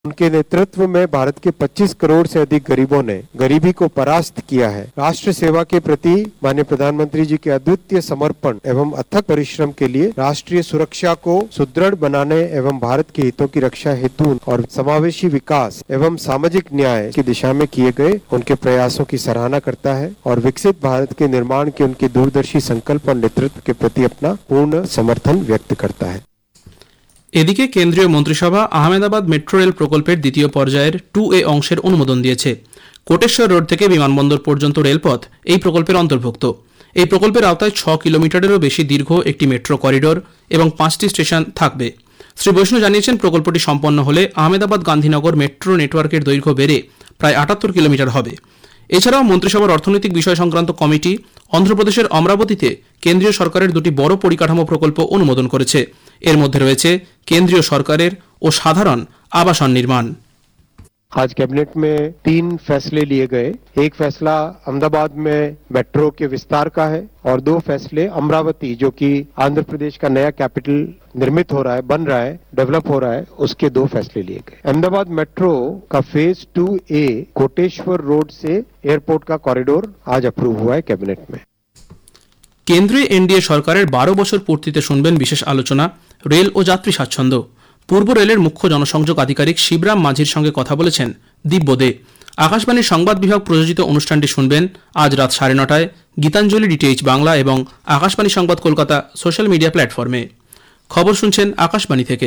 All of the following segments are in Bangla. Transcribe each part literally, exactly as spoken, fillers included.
उनके नेतृत्व में भारत के पच्चीस करोड़ से अधिक गरीबों ने गरीबी को परास्त किया है। राष्ट्र सेवा के प्रति माननीय प्रधानमंत्री जी के अद्वितीय समर्पण एवं अथक परिश्रम के लिए राष्ट्रीय सुरक्षा को सुदृढ़ बनाने एवं भारत के हितों की रक्षा हेतु और समावेशी विकास एवं सामाजिक न्याय की दिशा में किए गए उनके प्रयासों की सराहना करता है और विकसित भारत के निर्माण के उनके दूरदर्शी संकल्प और नेतृत्व के प्रति अपना पूर्ण समर्थन व्यक्त करता है। এদিকে কেন্দ্রীয় মন্ত্রিসভা আহমেদাবাদ মেট্রো রেল প্রকল্পের দ্বিতীয় পর্যায়ের টু এ অংশের অনুমোদন দিয়েছে। কোটেশ্বর রোড থেকে বিমানবন্দর পর্যন্ত রেলপথ এই প্রকল্পের অন্তর্ভুক্ত। এই প্রকল্পের আওতায় ছ কিলোমিটারেরও বেশি দীর্ঘ একটি মেট্রো করিডোর এবং পাঁচটি স্টেশন থাকবে। শ্রী বৈষ্ণব জানিয়েছেন, প্রকল্পটি সম্পন্ন হলে আহমেদাবাদ গান্ধীনগর মেট্রো নেটওয়ার্কের দৈর্ঘ্য বেড়ে প্রায় আটাত্তর কিলোমিটার হবে। এছাড়াও মন্ত্রিসভার অর্থনৈতিক বিষয় সংক্রান্ত কমিটি অন্ধ্রপ্রদেশের অমরাবতীতে কেন্দ্রীয় সরকারের দুটি বড় পরিকাঠামো প্রকল্প অনুমোদন করেছে। এর মধ্যে রয়েছে কেন্দ্রীয় সরকারের ও সাধারণ আবাসন নির্মাণ। आज कैबिनेट में तीन फैसले लिए गए। एक फैसला अहमदाबाद में मेट्रो के विस्तार का है और दो फैसले अमरावती जो कि आंध्र प्रदेश का नया कैपिटल निर्मित हो रहा है, बन रहा है, डेवलप हो रहा है, उसके दो फैसले लिए गए। अहमदाबाद मेट्रो का फेज टू ए कोटेश्वर रोड से एयरपोर्ट का कॉरिडोर आज अप्रूव हुआ है कैबिनेट में। কেন্দ্রীয় এনডিএ সরকারের বারো বছর পূর্তিতে শুনবেন বিশেষ আলোচনা রেল ও যাত্রী স্বাচ্ছন্দ্য। পূর্ব রেলের মুখ্য জনসংযোগ আধিকারিক শিবরাম মাঝির সঙ্গে কথা বলেছেন দিব্য দে। আকাশবাণীর সংবাদ বিভাগ প্রযোজিত অনুষ্ঠানটি শুনবেন আজ রাত সাড়ে নটায় গীতাঞ্জলি ডিটিএইচ বাংলা এবং আকাশবাণী সংবাদ কলকাতা সোশ্যাল মিডিয়া প্ল্যাটফর্মে। খবর শুনছেন আকাশবাণী থেকে।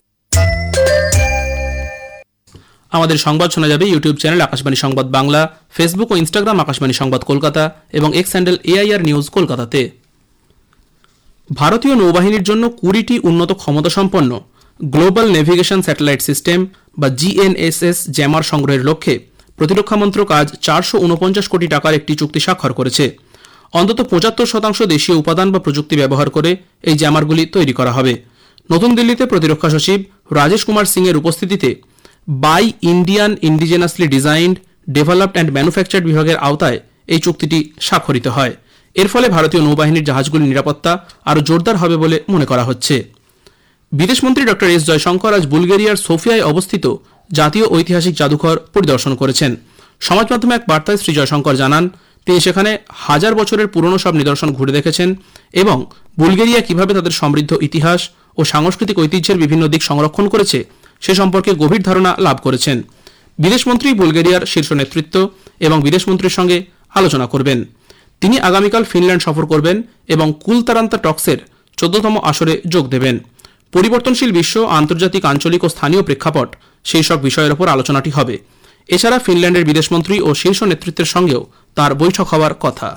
আমাদের সংবাদ শোনা যাবে ইউটিউব চ্যানেল আকাশবাণী সংবাদ বাংলা, ফেসবুক ও ইনস্টাগ্রাম আকাশবাণী সংবাদ কলকাতা এবং এক্স হ্যান্ডেল এআইআর নিউজ কলকাতাতে। ভারতীয় নৌবাহিনীর জন্য কুড়িটি উন্নত ক্ষমতা সম্পন্ন গ্লোবাল নেভিগেশন স্যাটেলাইট সিস্টেম বা জিএনএসএস জ্যামার সংগ্রহের লক্ষ্যে প্রতিরক্ষা মন্ত্রক আজ চারশো উনপঞ্চাশ কোটি টাকার একটি চুক্তি স্বাক্ষর করেছে। অন্তত পঁচাত্তর শতাংশ দেশীয় উপাদান বা প্রযুক্তি ব্যবহার করে এই জ্যামারগুলি তৈরি করা হবে। নতুন দিল্লিতে প্রতিরক্ষা সচিব রাজেশ কুমার সিং এর উপস্থিতিতে by Indian ইন্ডিজেনাসলি designed, developed and manufactured বিভাগের আওতায় এই চুক্তিটি স্বাক্ষরিত হয়। এর ফলে ভারতীয় নৌবাহিনীর জাহাজগুলির নিরাপত্তা আরও জোরদার হবে বলে মনে করা হচ্ছে। বিদেশমন্ত্রী ড এস জয়শঙ্কর আজ বুলগেরিয়ার সোফিয়ায় অবস্থিত জাতীয় ঐতিহাসিক জাদুঘর পরিদর্শন করেছেন। সমাজ মাধ্যমে এক বার্তায় শ্রী জয়শঙ্কর জানান, তিনি সেখানে হাজার বছরের পুরনো সব নিদর্শন ঘুরে দেখেছেন এবং বুলগেরিয়া কিভাবে তাদের সমৃদ্ধ ইতিহাস ও সাংস্কৃতিক ঐতিহ্যের বিভিন্ন দিক সংরক্ষণ করেছে সে সম্পর্কে গভীর ধারণা লাভ করেছেন। বিদেশমন্ত্রী বুলগেরিয়ার শীর্ষ নেতৃত্ব এবং বিদেশমন্ত্রীর সঙ্গে আলোচনা করবেন। তিনি আগামীকাল ফিনল্যান্ড সফর করবেন এবং কুলতারান্তা টক্সের চোদ্দতম আসরে যোগ দেবেন। পরিবর্তনশীল বিশ্ব, আন্তর্জাতিক, আঞ্চলিক ও স্থানীয় প্রেক্ষাপট সেই সব বিষয়ের ওপর আলোচনাটি হবে। এছাড়া ফিনল্যান্ডের বিদেশমন্ত্রী ও শীর্ষ নেতৃত্বের সঙ্গেও তার বৈঠক হওয়ার কথা।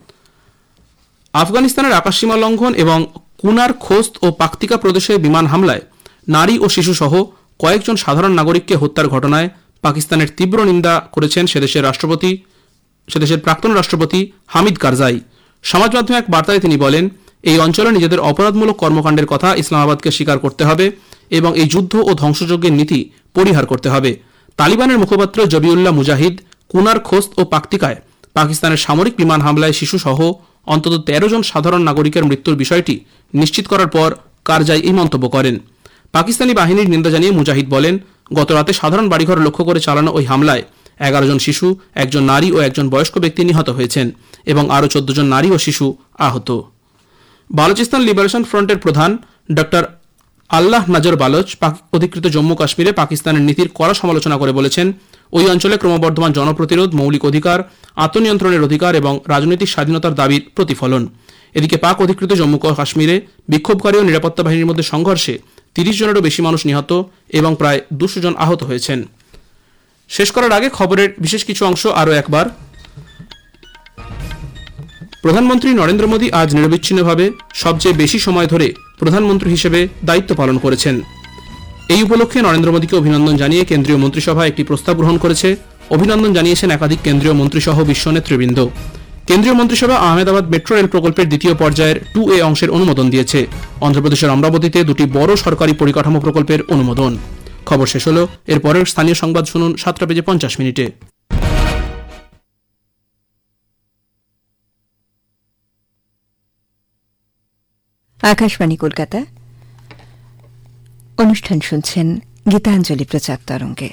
আফগানিস্তানের আকাশসীমা লঙ্ঘন এবং কুনার খোস্ত ও পাকতিকা প্রদেশে বিমান হামলায় নারী ও শিশুসহ কয়েকজন সাধারণ নাগরিককে হত্যার ঘটনায় পাকিস্তানের তীব্র নিন্দা করেছেন সেদেশের রাষ্ট্রপতি সেদেশের প্রাক্তন রাষ্ট্রপতি হামিদ কারজাই। সমাজ মাধ্যমে এক বার্তায় তিনি বলেন, এই অঞ্চলে নিজেদের অপরাধমূলক কর্মকাণ্ডের কথা ইসলামাবাদকে স্বীকার করতে হবে এবং এই যুদ্ধ ও ধ্বংসযজ্ঞের নীতি পরিহার করতে হবে। তালিবানের মুখপাত্র জবিউল্লাহ মুজাহিদ কুনার খোস্ত ও পাকতিকায় পাকিস্তানের সামরিক বিমান হামলায় শিশুসহ অন্তত তেরো জন সাধারণ নাগরিকের মৃত্যুর বিষয়টি নিশ্চিত করার পর কারজাই এই মন্তব্য করেন। পাকিস্তানি বাহিনীর নিন্দা জানিয়ে মুজাহিদ বলেন, গত রাতে সাধারণ বাড়িঘর লক্ষ্য করে চালানো ওই হামলায় এগারো জন শিশু, একজন নারী ও একজন বয়স্ক ব্যক্তি নিহত হয়েছেন এবং আরও চোদ্দ জন নারী ও শিশু আহত। বালুচিস্তান লিবারেশন ফ্রন্টের প্রধান ডক্টর আল্লাহ নজর বালোচ অধিকৃত জম্মু কাশ্মীরে পাকিস্তানের নীতির কড়া সমালোচনা করে বলেছেন, ওই অঞ্চলে ক্রমবর্ধমান জনপ্রতিরোধ, মৌলিক অধিকার, আত্মনিয়ন্ত্রণের অধিকার এবং রাজনৈতিক স্বাধীনতার দাবির প্রতিফলন। এদিকে পাক অধিকৃত জম্মু কাশ্মীরে বিক্ষোভকারী ও নিরাপত্তা বাহিনীর মধ্যে সংঘর্ষে তিরিশ জনেরও বেশি মানুষ নিহত এবং প্রায় দুশো জন আহত হয়েছেন। শেষ করার আগে খবরের বিশেষ কিছু অংশ আরও একবার। প্রধানমন্ত্রী নরেন্দ্র মোদী আজ নিরবিচ্ছিন্নভাবে সবচেয়ে বেশি সময় ধরে প্রধানমন্ত্রী হিসেবে দায়িত্ব পালন করেছেন। এই উপলক্ষে নরেন্দ্র মোদীকে অভিনন্দন জানিয়ে কেন্দ্রীয় মন্ত্রিসভা একটি প্রস্তাব গ্রহণ করেছে। অভিনন্দন জানিয়েছেন একাধিক কেন্দ্রীয় মন্ত্রীসহ বিশ্ব নেতৃবৃন্দ। কেন্দ্রীয় মন্ত্রিসভা আহমেদাবাদ মেট্রো রেল প্রকল্পের দ্বিতীয় পর্যায়ের টু এ অংশের অনুমোদন দিয়েছে। অন্ধ্রপ্রদেশের অমরাবতীতে দুটি বড় সরকারি পরিকাঠামো প্রকল্পের অনুমোদন। খবর শেষ হল। এর পরের স্থানীয় সংবাদ শুনুন সাতটা বেজে পঞ্চাশ মিনিটে। আকাশবাণী কলকাতা অনুষ্ঠান শুনছেন। গীতাঞ্জলি প্রচার তরঙ্গে।